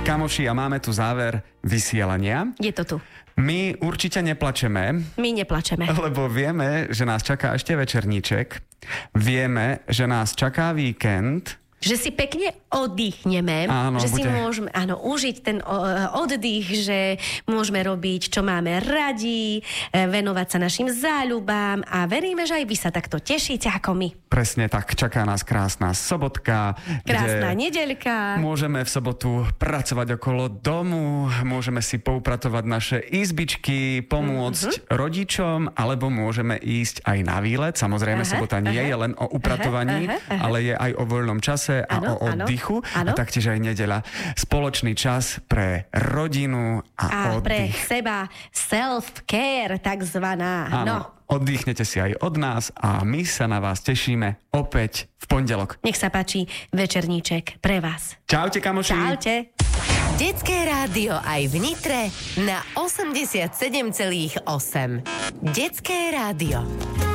Kamoši, a máme tu záver vysielania. Je to tu. My určite neplačeme. My neplačeme. Lebo vieme, že nás čaká ešte večerníček. Vieme, že nás čaká víkend. Že si pekne oddychneme, áno, že si môžeme užiť ten oddych, že môžeme robiť, čo máme radi, venovať sa našim záľubám a veríme, že aj vy sa takto tešíte ako my. Presne tak, čaká nás krásna sobotka. Krásna nedeľka. Môžeme v sobotu pracovať okolo domu, môžeme si poupratovať naše izbičky, pomôcť rodičom, alebo môžeme ísť aj na výlet. Samozrejme, sobota nie je len o upratovaní, ale je aj o voľnom čase a o oddychu. A taktiež aj nedeľa. Spoločný čas pre rodinu a pre oddych. seba self-care takzvaná. Áno, oddychnete si aj od nás a my sa na vás tešíme opäť v pondelok. Nech sa páči, večerníček pre vás. Čaute, kamoši. Čaute. Detské rádio aj v Nitre na 87,8. Detské rádio.